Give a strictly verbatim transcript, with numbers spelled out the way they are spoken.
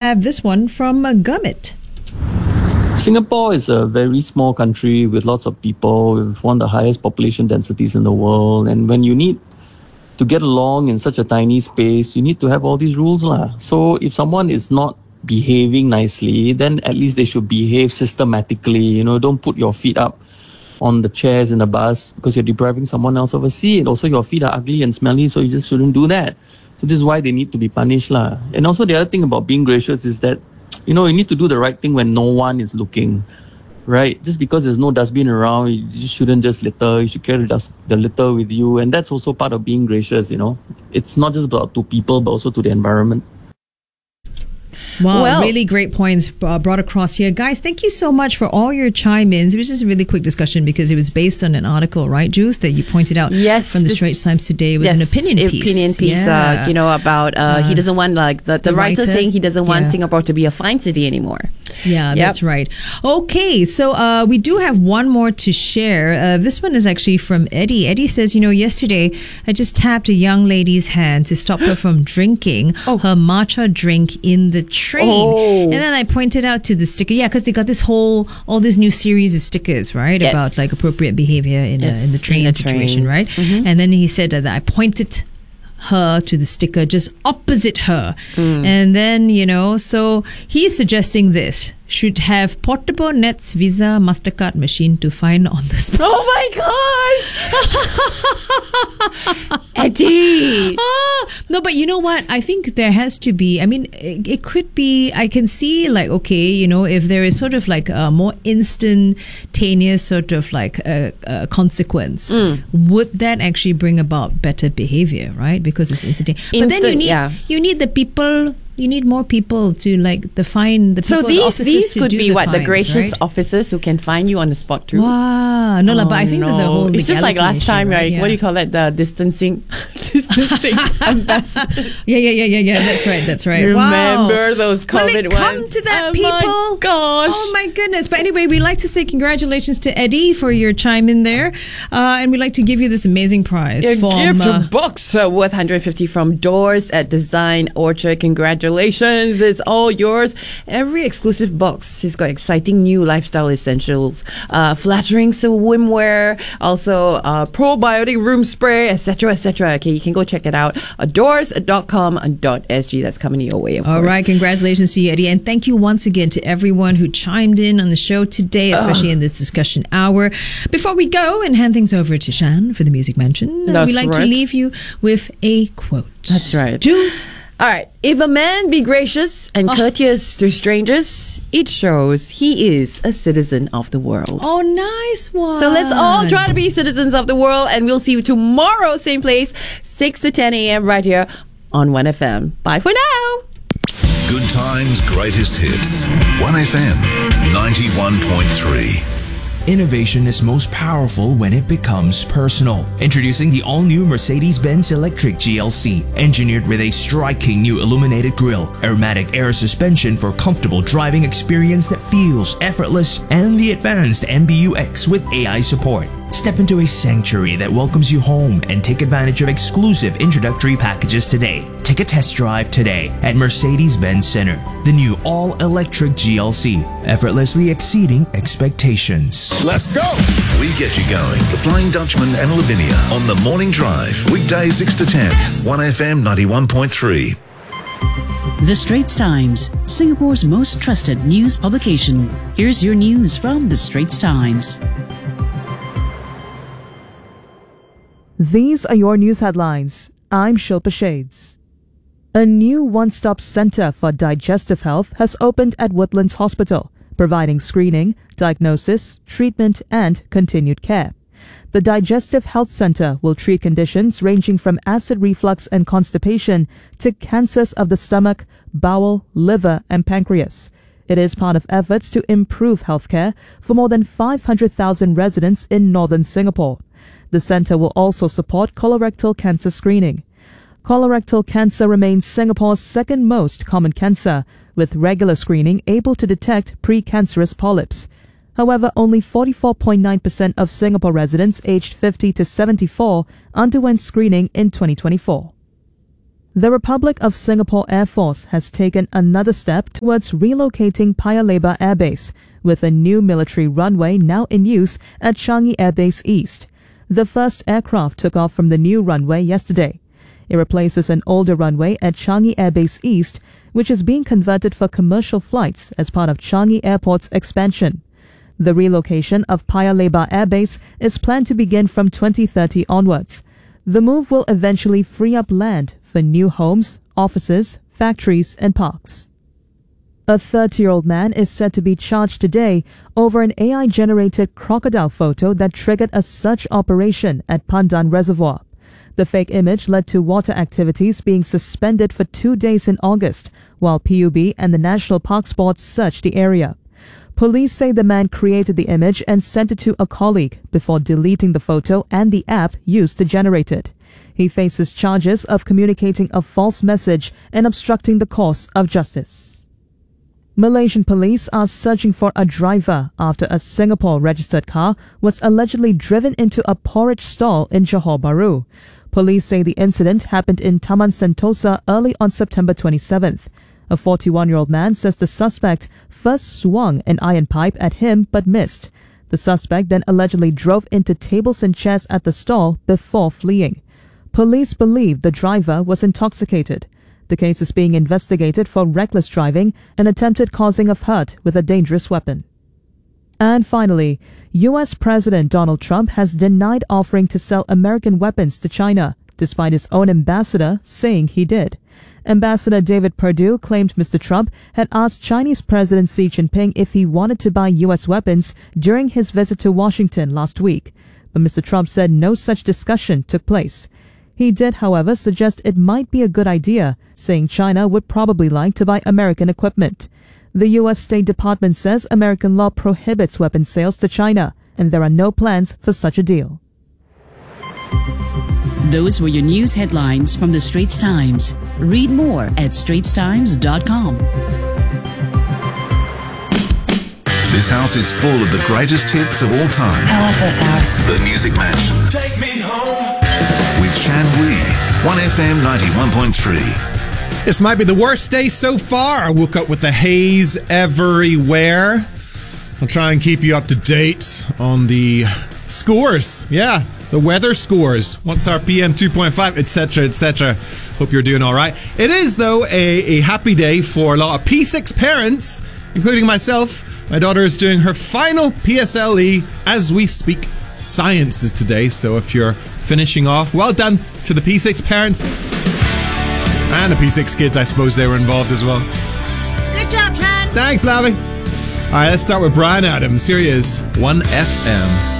have this one from uh, Gurmit. Singapore is a very small country with lots of people, with one of the highest population densities in the world. And when you need to get along in such a tiny space, you need to have all these rules lah. So if someone is not behaving nicely, then at least they should behave systematically. You know, don't put your feet up on the chairs in the bus because you're depriving someone else of a seat. Also, your feet are ugly and smelly, so you just shouldn't do that. So this is why they need to be punished lah. And also the other thing about being gracious is that, you know, you need to do the right thing when no one is looking, right? Just because there's no dustbin around, you just shouldn't just litter. You should carry the, dust, the litter with you. And that's also part of being gracious, you know. It's not just about to people, but also to the environment. Wow, Well- really great points uh, brought across here. Guys, thank you so much for all your chime-ins. It was just a really quick discussion because it was based on an article, right, Juice, that you pointed out Yes, from the this- Straits Times today. It was an yes, opinion piece. Opinion piece, Yeah. uh, you know, about uh, he doesn't want, like, the, the, The writer writer? saying he doesn't want Yeah. Singapore to be a fine city anymore. Yeah, Yep. that's right. Okay, so uh, we do have one more to share. Uh, this one is actually from Eddie. Eddie says, you know, yesterday I just tapped a young lady's hand to stop her from drinking Oh. her matcha drink in the train. Oh. And then I pointed out to the sticker, yeah, because they got this whole, all this new series of stickers, right? Yes. About like appropriate behavior in, Yes, a, in the train in the situation, trains. right? Mhm. And then he said that I pointed her to the sticker just opposite her. And then, you know, so he's suggesting this should have portable Nets Visa MasterCard machine to find on the spot. Oh my gosh! Eddie! Ah, no, but you know what? I think there has to be, I mean, it, it could be, I can see like, okay, you know, if there is sort of like a more instantaneous sort of like a, a consequence, would that actually bring about better behavior, right? Because it's instantaneous. But then you Instant, need, yeah. you need the people, you need more people to like define the people, So the these officers these to could do be the what the fines, gracious right? officers who can find you on the spot too. Wow. No, no, but I think there's a no. whole It's just like legality last issue, time, right? right? Yeah. What do you call it? The distancing, distancing ambassador. Yeah, yeah, yeah, yeah, yeah. That's right. That's right. Remember wow. those Will COVID it come ones? to that, Oh people? my gosh. Oh my goodness! But anyway, we'd like to say congratulations to Eddie for your chime in there, uh, and we'd like to give you this amazing prize A from. gift uh, box uh, worth one hundred fifty from Doors at Design Orchard. Congratulations. It's all yours. Every exclusive box has got exciting new lifestyle essentials, uh, flattering swimwear, also uh, probiotic room spray, et cetera, et cetera. Okay, you can go check it out. Uh, doors dot com dot s g. That's coming your way, of All course. right, congratulations to you, Eddie. And thank you once again to everyone who chimed in on the show today, especially in this discussion hour. Before we go and hand things over to Shan for the Music Mention, uh, That's we'd like to right. leave you with a quote. That's right. Jules? All right. If a man be gracious and courteous to strangers, it shows he is a citizen of the world. Oh, nice one. So let's all try to be citizens of the world, and we'll see you tomorrow, same place, six to ten a.m. right here on one F M. Bye for now. Good times, greatest hits. one F M ninety-one point three. Innovation is most powerful when it becomes personal. Introducing the all-new Mercedes-Benz Electric G L C, engineered with a striking new illuminated grille, aromatic air suspension for comfortable driving experience that feels effortless, and the advanced M B U X with A I support. Step into a sanctuary that welcomes you home and take advantage of exclusive introductory packages today. Take a test drive today at Mercedes-Benz Center. The new all-electric G L C, effortlessly exceeding expectations. Let's go! We get you going. The Flying Dutchman and Lavinia on the Morning Drive. Weekdays six to ten. one F M ninety-one point three. The Straits Times, Singapore's most trusted news publication. Here's your news from The Straits Times. These are your news headlines. I'm Shilpa Shades. A new one-stop center for digestive health has opened at Woodlands Hospital, providing screening, diagnosis, treatment, and continued care. The Digestive Health Center will treat conditions ranging from acid reflux and constipation to cancers of the stomach, bowel, liver, and pancreas. It is part of efforts to improve healthcare for more than five hundred thousand residents in northern Singapore. The center will also support colorectal cancer screening. Colorectal cancer remains Singapore's second most common cancer, with regular screening able to detect precancerous polyps. However, only forty-four point nine percent of Singapore residents aged fifty to seventy-four underwent screening in twenty twenty-four. The Republic of Singapore Air Force has taken another step towards relocating Paya Lebar Air Base, with a new military runway now in use at Changi Air Base East. The first aircraft took off from the new runway yesterday. It replaces an older runway at Changi Air Base East, which is being converted for commercial flights as part of Changi Airport's expansion. The relocation of Paya Lebar Air Base is planned to begin from twenty thirty onwards. The move will eventually free up land for new homes, offices, factories, and parks. A thirty-year-old man is said to be charged today over an A I-generated crocodile photo that triggered a search operation at Pandan Reservoir. The fake image led to water activities being suspended for two days in August, while P U B and the National Parks Board searched the area. Police say the man created the image and sent it to a colleague before deleting the photo and the app used to generate it. He faces charges of communicating a false message and obstructing the course of justice. Malaysian police are searching for a driver after a Singapore-registered car was allegedly driven into a porridge stall in Johor Bahru. Police say the incident happened in Taman Sentosa early on September twenty-seventh. A forty-one-year-old man says the suspect first swung an iron pipe at him but missed. The suspect then allegedly drove into tables and chairs at the stall before fleeing. Police believe the driver was intoxicated. The case is being investigated for reckless driving and attempted causing of hurt with a dangerous weapon. And finally, U S President Donald Trump has denied offering to sell American weapons to China, despite his own ambassador saying he did. Ambassador David Perdue claimed Mister Trump had asked Chinese President Xi Jinping if he wanted to buy U S weapons during his visit to Washington last week, but Mister Trump said no such discussion took place. He did, however, suggest it might be a good idea, saying China would probably like to buy American equipment. The U S State Department says American law prohibits weapons sales to China, and there are no plans for such a deal. Those were your news headlines from the Straits Times. Read more at straits times dot com. This house is full of the greatest hits of all time. I love this house. The Music Mansion. Take me home. With Shan Wee, one F M ninety-one point three. This might be the worst day so far. I woke up with the haze everywhere. I'll try and keep you up to date on the scores. Yeah, the weather scores. What's our P M two point five, et cetera, et cetera. Hope you're doing all right. It is, though, a, a happy day for a lot of P six parents, including myself. My daughter is doing her final P S L E as we speak. Science is today, so if you're finishing off, well done to the P six parents. And the P six kids, I suppose they were involved as well. Good job, Sean. Thanks, Lavi. All right, let's start with Brian Adams. Here he is, one F M.